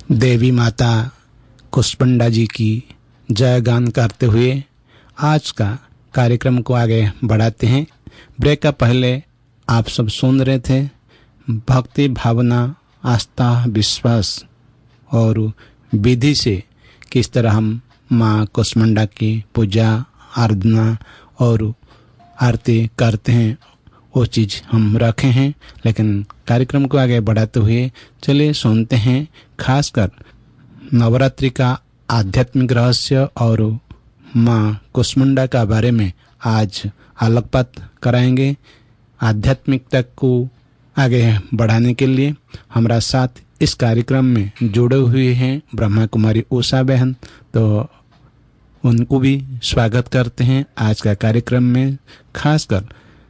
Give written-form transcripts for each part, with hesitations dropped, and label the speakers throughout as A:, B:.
A: देवी माता कुष्मांडा जी की जय गान करते हुए आज का कार्यक्रम को आगे बढ़ाते हैं। ब्रेक का पहले आप सब सुन रहे थे भक्ति भावना आस्था विश्वास और विधि से किस तरह हम माँ कुष्मांडा की पूजा आराधना और आरती करते हैं, वो चीज़ हम रखे हैं। लेकिन कार्यक्रम को आगे बढ़ाते हुए चलिए सुनते हैं खासकर नवरात्रि का आध्यात्मिक रहस्य और माँ कुष्मांडा का बारे में आज आलोकपात कराएंगे। आध्यात्मिकता को आगे बढ़ाने के लिए हमारा साथ इस कार्यक्रम में जुड़े हुए हैं ब्रह्मा कुमारी उषा बहन, तो उनको भी स्वागत करते हैं आज का कार्यक्रम में। खासकर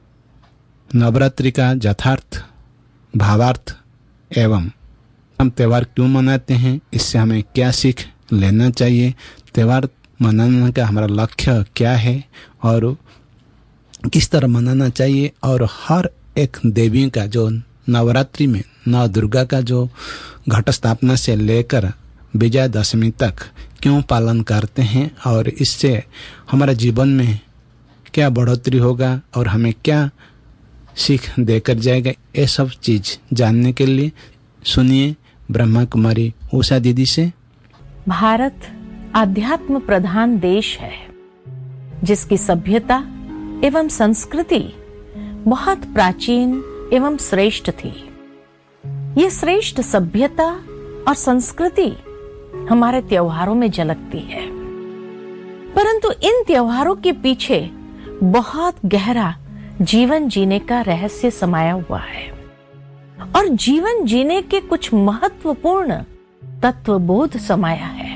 A: नवरात्रि का यथार्थ भावार्थ एवं हम त्यौहार क्यों मनाते हैं, इससे हमें क्या सीख लेना चाहिए, त्यौहार मनाने का हमारा लक्ष्य क्या है और किस तरह मनाना चाहिए, और हर एक देवी का जो नवरात्रि में नौ दुर्गा का जो घट स्थापना से लेकर विजयादशमी तक क्यों पालन करते हैं और इससे हमारा जीवन में क्या बढ़ोतरी होगा और हमें क्या सीख देकर जाएगा, ये सब चीज जानने के लिए सुनिए ब्रह्मा कुमारी उषा दीदी से।
B: भारत आध्यात्म प्रधान देश है जिसकी सभ्यता एवं संस्कृति बहुत प्राचीन एवं श्रेष्ठ थी। ये श्रेष्ठ सभ्यता और संस्कृति हमारे त्योहारों में झलकती है, परंतु इन त्योहारों के पीछे बहुत गहरा जीवन जीने का रहस्य समाया हुआ है और जीवन जीने के कुछ महत्वपूर्ण तत्वबोध समाया है।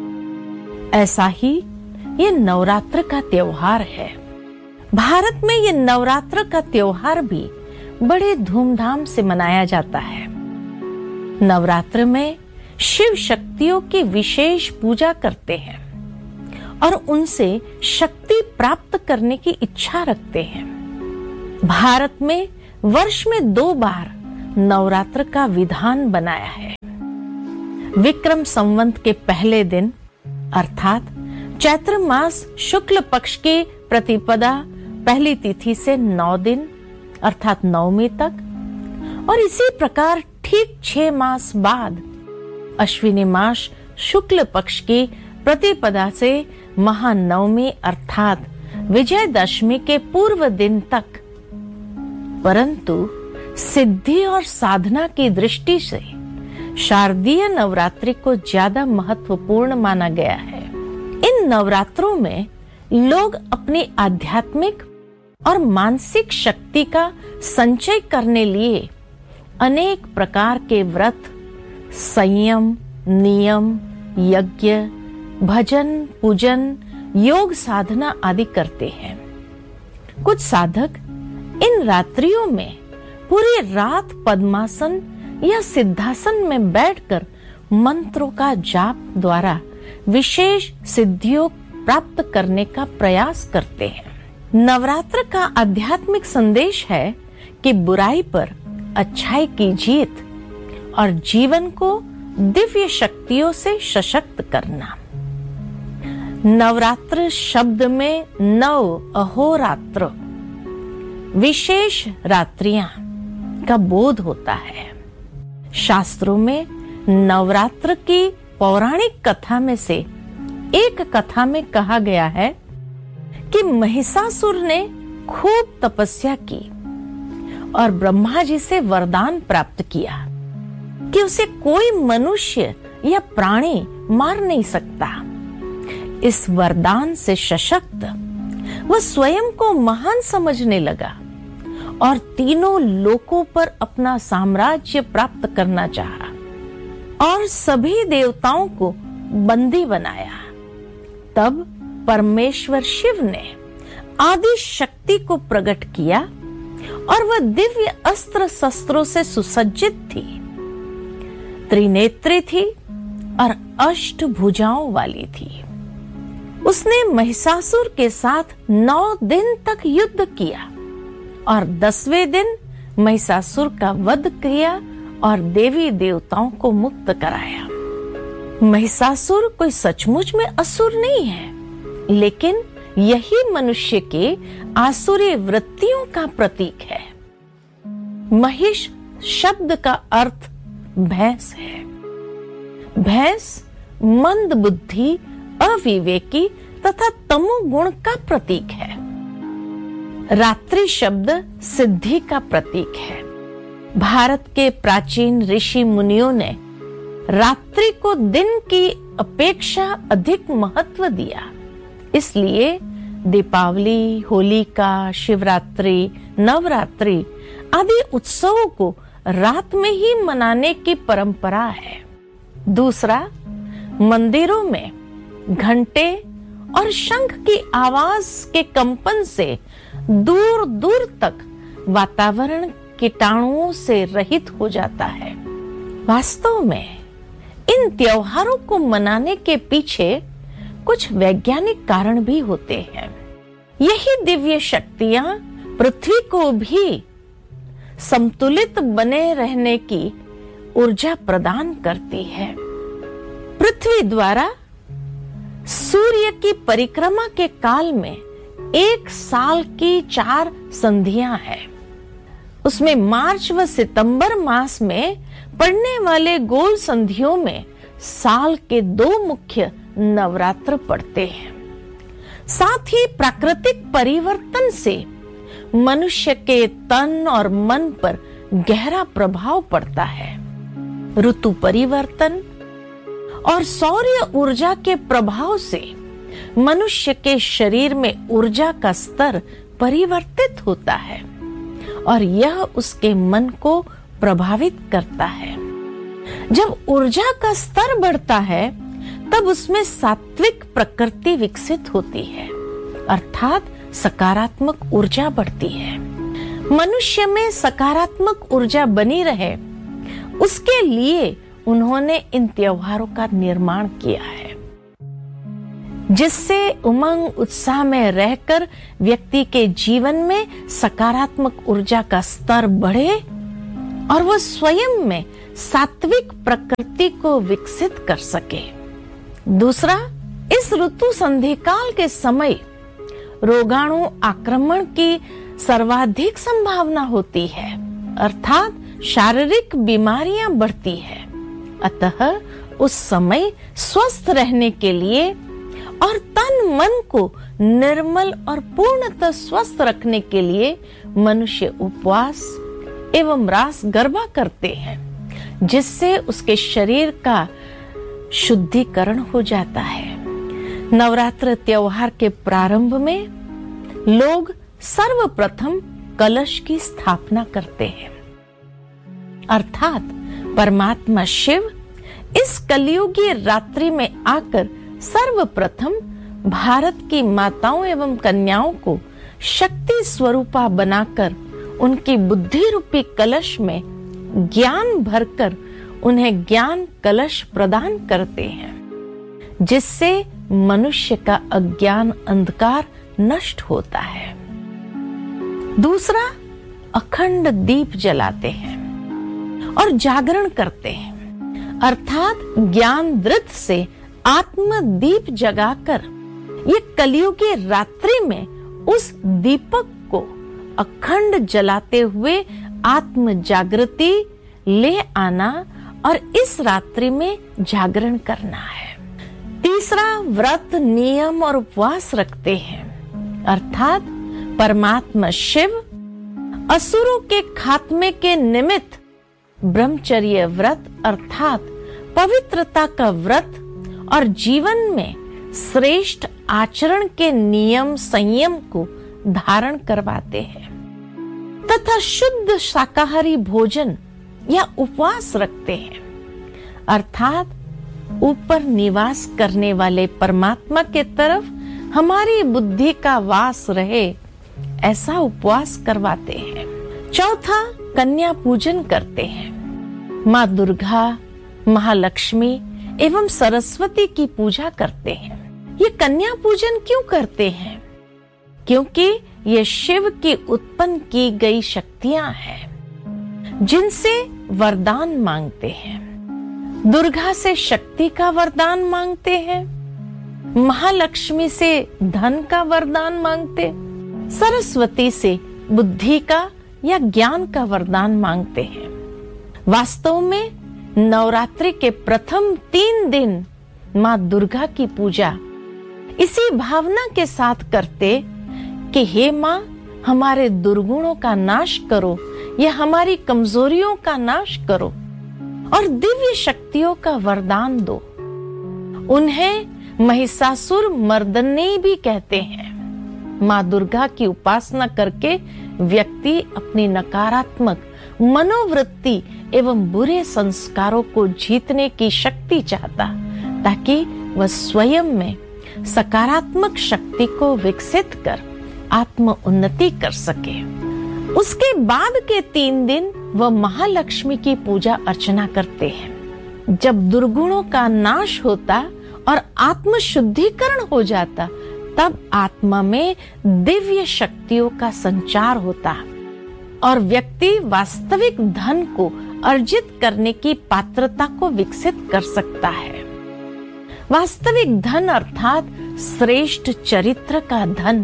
B: ऐसा ही ये नवरात्र का त्योहार है। भारत में ये नवरात्र का त्योहार भी बड़े धूमधाम से मनाया जाता है। नवरात्र में शिव शक्तियों की विशेष पूजा करते हैं और उनसे शक्ति प्राप्त करने की इच्छा रखते हैं। भारत में वर्ष में 2 बार नवरात्र का विधान बनाया है। विक्रम संवत के पहले दिन अर्थात चैत्र मास शुक्ल पक्ष की प्रतिपदा पहली तिथि से 9 दिन अर्थात नवमी तक, और इसी प्रकार ठीक 6 मास बाद अश्विनी मास शुक्ल पक्ष की प्रतिपदा से महानवमी अर्थात विजयदशमी के पूर्व दिन तक। परंतु सिद्धि और साधना की दृष्टि से शारदीय नवरात्रि को ज्यादा महत्वपूर्ण माना गया है। इन नवरात्रों में लोग अपनी आध्यात्मिक और मानसिक शक्ति का संचय करने लिए अनेक प्रकार के व्रत, संयम, नियम, यज्ञ, भजन, पूजन, योग साधना आदि करते हैं। कुछ साधक इन रात्रियों में पूरी रात पद्मासन या सिद्धासन में बैठकर मंत्रों का जाप द्वारा विशेष सिद्धियों प्राप्त करने का प्रयास करते हैं। नवरात्र का आध्यात्मिक संदेश है कि बुराई पर अच्छाई की जीत और जीवन को दिव्य शक्तियों से सशक्त करना। नवरात्र शब्द में नव अहोरात्र विशेष रात्रियां का बोध होता है। शास्त्रों में नवरात्र की पौराणिक कथा में से एक कथा में कहा गया है कि महिषासुर ने खूब तपस्या की और ब्रह्मा जी से वरदान प्राप्त किया कि उसे कोई मनुष्य या प्राणी मार नहीं सकता। इस वरदान से सशक्त वह स्वयं को महान समझने लगा और तीनों लोकों पर अपना साम्राज्य प्राप्त करना चाहा और सभी देवताओं को बंदी बनाया। तब परमेश्वर शिव ने आदि शक्ति को प्रकट किया और वह दिव्य अस्त्र शस्त्रों से सुसज्जित थी, त्रिनेत्री थी और 8 भुजाओं वाली थी। उसने महिषासुर के साथ 9 दिन तक युद्ध किया और 10वें दिन महिषासुर का वध किया और देवी देवताओं को मुक्त कराया। महिषासुर कोई सचमुच में असुर नहीं है, लेकिन यही मनुष्य के आसुरी वृत्तियों का प्रतीक है। महिष शब्द का अर्थ भैंस है। भैंस मंद बुद्धि, अविवेकी तथा तमोगुण का प्रतीक है। रात्रि शब्द सिद्धि का प्रतीक है। भारत के प्राचीन ऋषि मुनियों ने रात्रि को दिन की अपेक्षा अधिक महत्व दिया। इसलिए दीपावली, होलिका, शिवरात्रि, नवरात्रि आदि उत्सवों को रात में ही मनाने की परंपरा है। दूसरा, मंदिरों में घंटे और शंख की आवाज के कंपन से दूर दूर तक वातावरण कीटाणुओं से रहित हो जाता है। वास्तव में इन त्योहारों को मनाने के पीछे कुछ वैज्ञानिक कारण भी होते हैं। यही दिव्य शक्तियां पृथ्वी को भी संतुलित बने रहने की ऊर्जा प्रदान करती है। पृथ्वी द्वारा सूर्य की परिक्रमा के काल में 1 साल की 4 संधियां हैं। उसमें मार्च व सितंबर मास में पड़ने वाले गोल संधियों में साल के 2 मुख्य नवरात्र पड़ते हैं। साथ ही प्राकृतिक परिवर्तन से मनुष्य के तन और मन पर गहरा प्रभाव पड़ता है। ऋतु परिवर्तन और सौर्य ऊर्जा के प्रभाव से मनुष्य के शरीर में ऊर्जा का स्तर परिवर्तित होता है और यह उसके मन को प्रभावित करता है। जब ऊर्जा का स्तर बढ़ता है तब उसमें सात्विक प्रकृति विकसित होती है, अर्थात सकारात्मक ऊर्जा बढ़ती है। मनुष्य में सकारात्मक ऊर्जा बनी रहे, उसके लिए उन्होंने इन त्योहारों का निर्माण किया है, जिससे उमंग उत्साह में रहकर व्यक्ति के जीवन में सकारात्मक ऊर्जा का स्तर बढ़े और वह स्वयं में सात्विक प्रकृति को विकसित कर सके। दूसरा, इस ऋतु संधि काल के समय रोगाणु आक्रमण की सर्वाधिक संभावना होती है, अर्थात शारीरिक बीमारियां बढ़ती है। अतः उस समय स्वस्थ रहने के लिए और तन मन को निर्मल और पूर्णतः स्वस्थ रखने के लिए मनुष्य उपवास एवं रास गरबा करते हैं, जिससे उसके शरीर का शुद्धिकरण हो जाता है। नवरात्र त्योहार के प्रारंभ में लोग सर्वप्रथम कलश की स्थापना करते हैं, अर्थात परमात्मा शिव इस कलियुगी रात्रि में आकर सर्वप्रथम भारत की माताओं एवं कन्याओं को शक्ति स्वरूपा बनाकर उनकी बुद्धि रूपी कलश में ज्ञान भरकर उन्हें ज्ञान कलश प्रदान करते हैं, जिससे मनुष्य का अज्ञान अंधकार नष्ट होता है। दूसरा, अखंड दीप जलाते हैं और जागरण करते हैं, अर्थात ज्ञान दृत से आत्म दीप जगाकर ये कलियुगी रात्रि में उस दीपक को अखंड जलाते हुए आत्म जागृति ले आना और इस रात्रि में जागरण करना है। तीसरा, व्रत, नियम और उपवास रखते हैं, अर्थात परमात्मा शिव असुरों के खात्मे के निमित्त ब्रह्मचर्य व्रत अर्थात पवित्रता का व्रत और जीवन में श्रेष्ठ आचरण के नियम संयम को धारण करवाते हैं तथा शुद्ध शाकाहारी भोजन या उपवास रखते हैं, अर्थात ऊपर निवास करने वाले परमात्मा के तरफ हमारी बुद्धि का वास रहे, ऐसा उपवास करवाते हैं। चौथा, कन्या पूजन करते हैं। माँ दुर्गा, महालक्ष्मी एवं सरस्वती की पूजा करते हैं। ये कन्या पूजन क्यों करते हैं? क्योंकि ये शिव की उत्पन्न की गई शक्तियां हैं, जिनसे वरदान मांगते हैं। दुर्गा से शक्ति का वरदान मांगते हैं, महालक्ष्मी से धन का वरदान मांगते, सरस्वती से बुद्धि का या ज्ञान का वरदान मांगते हैं। वास्तव में नवरात्रि के प्रथम 3 दिन माँ दुर्गा की पूजा इसी भावना के साथ करते कि हे माँ, हमारे दुर्गुणों का नाश करो या हमारी कमजोरियों का नाश करो और दिव्य शक्तियों का वरदान दो। उन्हें महिषासुर मर्दनी भी कहते हैं। माँ दुर्गा की उपासना करके व्यक्ति अपनी नकारात्मक मनोवृत्ति एवं बुरे संस्कारों को जीतने की शक्ति चाहता, ताकि वह स्वयं में सकारात्मक शक्ति को विकसित कर आत्म उन्नति कर सके। उसके बाद के 3 दिन वह महालक्ष्मी की पूजा अर्चना करते हैं। जब दुर्गुणों का नाश होता और आत्म शुद्धिकरण हो जाता, तब आत्मा में दिव्य शक्तियों का संचार होता और व्यक्ति वास्तविक धन को अर्जित करने की पात्रता को विकसित कर सकता है। वास्तविक धन अर्थात श्रेष्ठ चरित्र का धन,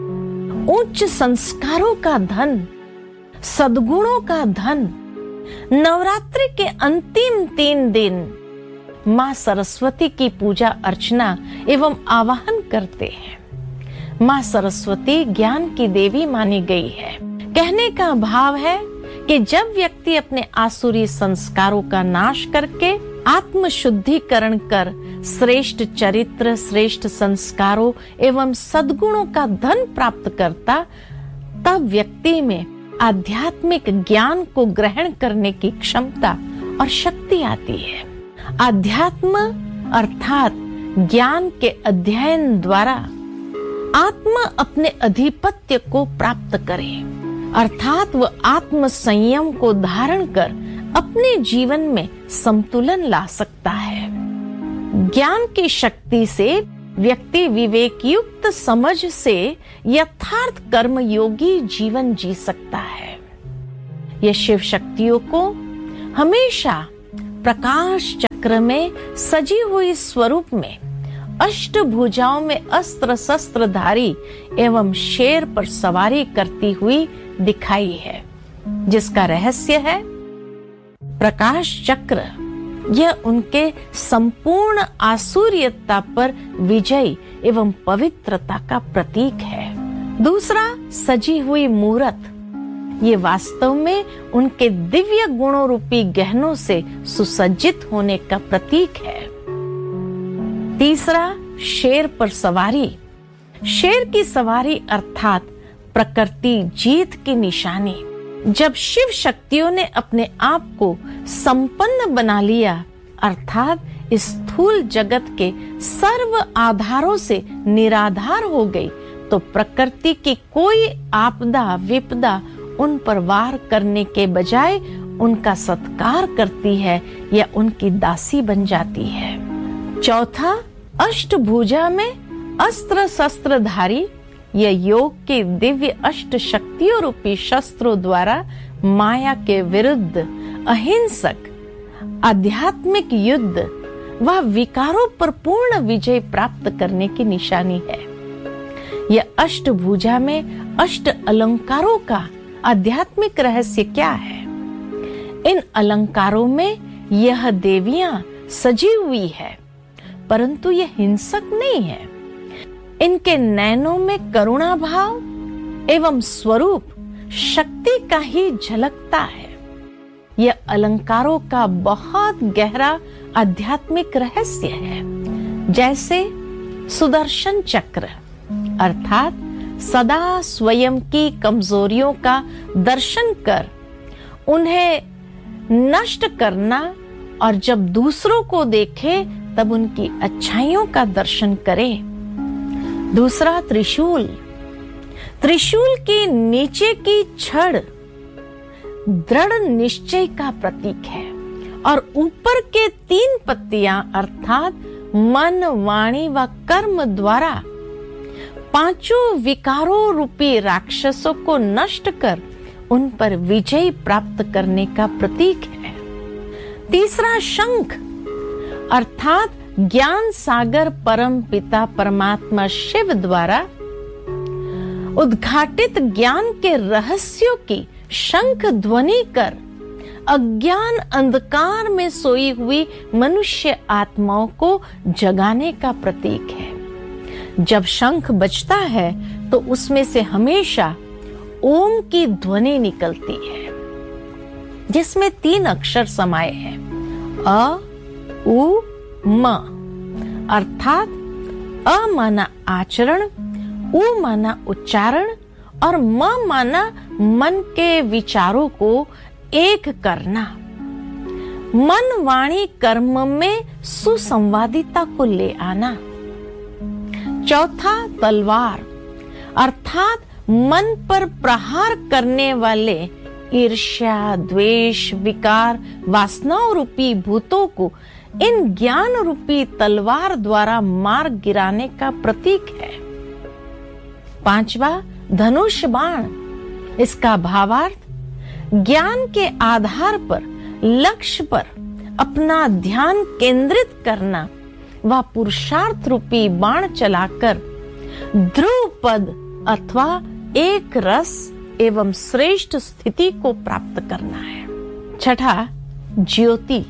B: उच्च संस्कारों का धन, सद्गुणों का धन। नवरात्रि के अंतिम 3 दिन माँ सरस्वती की पूजा अर्चना एवं आवाहन करते हैं। माँ सरस्वती ज्ञान की देवी मानी गई है। कहने का भाव है कि जब व्यक्ति अपने आसुरी संस्कारों का नाश करके आत्म शुद्धिकरण कर श्रेष्ठ चरित्र, श्रेष्ठ संस्कारों एवं सद्गुणों का धन प्राप्त करता, तब व्यक्ति में आध्यात्मिक ज्ञान को ग्रहण करने की क्षमता और शक्ति आती है। आध्यात्म अर्थात ज्ञान के अध्ययन द्वारा आत्मा अपने अधिपत्य को प्राप्त करे, अर्थात वह आत्म संयम को धारण कर अपने जीवन में संतुलन ला सकता है। ज्ञान की शक्ति से व्यक्ति विवेक युक्त समझ से यथार्थ कर्म योगी जीवन जी सकता है। यह शिव शक्तियों को हमेशा प्रकाश चक्र में सजी हुई स्वरूप में अष्टभुजाओं में अस्त्र शस्त्रधारी एवं शेर पर सवारी करती हुई दिखाई है, जिसका रहस्य है प्रकाश चक्र। यह उनके संपूर्ण आसुरियता पर विजय एवं पवित्रता का प्रतीक है। दूसरा, सजी हुई मूरत, ये वास्तव में उनके दिव्य गुणों रूपी गहनों से सुसज्जित होने का प्रतीक है। तीसरा, शेर पर सवारी। शेर की सवारी अर्थात प्रकृति जीत की निशानी। जब शिव शक्तियों ने अपने आप को संपन्न बना लिया, अर्थात इस स्थूल जगत के सर्व आधारों से निराधार हो गई, तो प्रकृति की कोई आपदा विपदा उन पर वार करने के बजाय उनका सत्कार करती है या उनकी दासी बन जाती है। चौथा, अष्टभुजा में अस्त्र शस्त्रधारी। यह योग के दिव्य अष्ट शक्तियों रूपी शस्त्रों द्वारा माया के विरुद्ध अहिंसक आध्यात्मिक युद्ध व विकारों पर पूर्ण विजय प्राप्त करने की निशानी है। यह अष्टभुजा में अष्ट अलंकारों का आध्यात्मिक रहस्य क्या है? इन अलंकारों में यह देवियां सजी हुई है, परंतु यह हिंसक नहीं है। इनके नैनों में करुणा भाव एवं स्वरूप शक्ति का ही झलकता है। यह अलंकारों का बहुत गहरा आध्यात्मिक रहस्य है। जैसे सुदर्शन चक्र अर्थात सदा स्वयं की कमजोरियों का दर्शन कर उन्हें नष्ट करना, और जब दूसरों को देखे तब उनकी अच्छाइयों का दर्शन करे। दूसरा, त्रिशूल। त्रिशूल की नीचे की छड़ दृढ़ निश्चय का प्रतीक है और ऊपर के 3 पत्तियां अर्थात मन, वाणी व कर्म द्वारा 5 विकारों रूपी राक्षसों को नष्ट कर उन पर विजय प्राप्त करने का प्रतीक है। तीसरा, शंख। अर्थात ज्ञान सागर परम पिता परमात्मा शिव द्वारा उद्घाटित ज्ञान के रहस्यों की शंख ध्वनि कर अज्ञान अंधकार में सोई हुई मनुष्य आत्माओं को जगाने का प्रतीक है। जब शंख बजता है तो उसमें से हमेशा ओम की ध्वनि निकलती है, जिसमें 3 अक्षर समाये हैं, अ, उ, म। अर्थात अ माना आचरण, उ माना उच्चारण और म माना मन के विचारों को एक करना। मन वाणी कर्म में सुसंवादिता को ले आना। चौथा तलवार, अर्थात मन पर प्रहार करने वाले ईर्ष्या, द्वेष, विकार, वासनाओं रूपी भूतों को इन ज्ञान रूपी तलवार द्वारा मार गिराने का प्रतीक है। 5वां धनुष बाण, इसका भावार्थ ज्ञान के आधार पर लक्ष्य पर अपना ध्यान केंद्रित करना व पुरुषार्थ रूपी बाण चलाकर ध्रुव पद अथवा एक रस एवं श्रेष्ठ स्थिति को प्राप्त करना है। 6ठा ज्योति,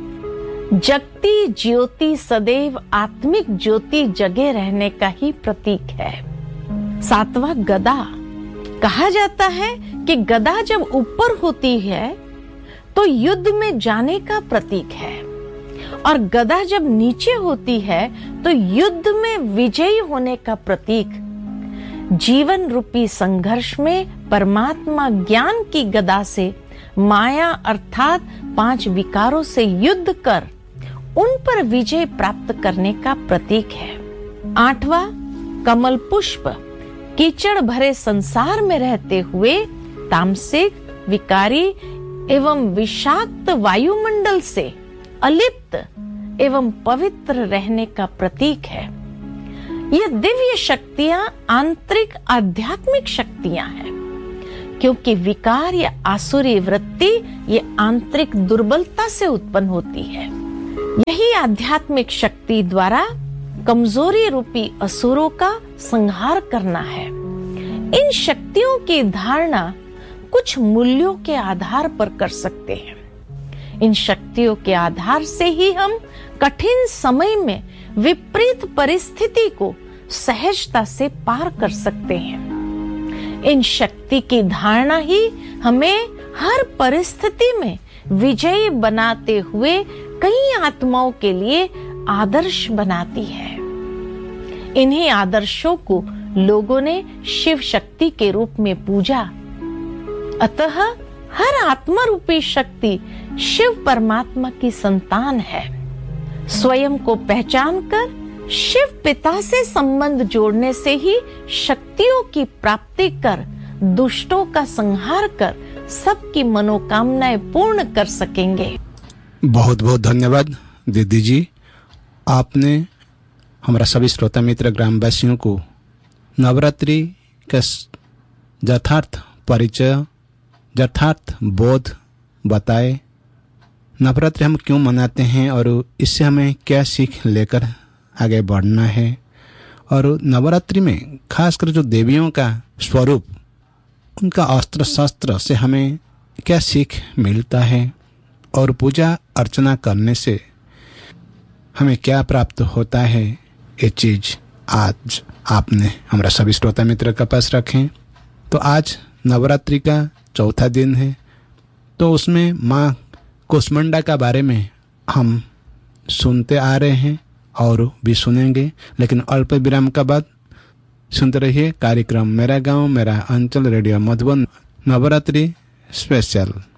B: जगती ज्योति सदैव आत्मिक ज्योति जगे रहने का ही प्रतीक है। 7वां गदा, कहा जाता है कि गदा जब ऊपर होती है तो युद्ध में जाने का प्रतीक है और गदा जब नीचे होती है तो युद्ध में विजयी होने का प्रतीक। जीवन रूपी संघर्ष में परमात्मा ज्ञान की गदा से माया अर्थात 5 विकारों से युद्ध कर उन पर विजय प्राप्त करने का प्रतीक है। 8वां कमल पुष्प, कीचड़ भरे संसार में रहते हुए तामसिक, विकारी एवं विषाक्त वायुमंडल से अलिप्त एवं पवित्र रहने का प्रतीक है। ये दिव्य शक्तियां आंतरिक आध्यात्मिक शक्तियां हैं, क्योंकि विकार या आसुरी वृत्ति ये आंतरिक दुर्बलता से उत्पन्न होती है। यही आध्यात्मिक शक्ति द्वारा कमजोरी रूपी असुरों का संहार करना है। इन शक्तियों की धारणा कुछ मूल्यों के आधार पर कर सकते हैं। इन शक्तियों के आधार से ही हम कठिन समय में विपरीत परिस्थिति को सहजता से पार कर सकते हैं। इन शक्ति की धारणा ही हमें हर परिस्थिति में विजयी बनाते हुए कई आत्माओं के लिए आदर्श बनाती है। इन्हीं आदर्शों को लोगों ने शिव शक्ति के रूप में पूजा। अतः हर आत्मा रूपी शक्ति शिव परमात्मा की संतान है। स्वयं को पहचान कर शिव पिता से संबंध जोड़ने से ही शक्तियों की प्राप्ति कर दुष्टों का संहार कर सबकी मनोकामनाएं पूर्ण कर सकेंगे।
A: बहुत बहुत धन्यवाद दीदी जी। आपने हमारा सभी श्रोता मित्र ग्रामवासियों को नवरात्रि का यथार्थ परिचय, यथार्थ बोध बताए। नवरात्रि हम क्यों मनाते हैं और इससे हमें क्या सीख लेकर आगे बढ़ना है, और नवरात्रि में खासकर जो देवियों का स्वरूप, उनका अस्त्र शस्त्र से हमें क्या सीख मिलता है और पूजा अर्चना करने से हमें क्या प्राप्त होता है, ये चीज आज आपने हमारा सभी श्रोता मित्र के पास रखें। तो आज नवरात्रि का चौथा दिन है, तो उसमें माँ कुष्मांडा का बारे में हम सुनते आ रहे हैं और भी सुनेंगे, लेकिन अल्प विराम का बाद सुनते रहिए कार्यक्रम मेरा गांव मेरा अंचल रेडियो मधुबन नवरात्रि स्पेशल।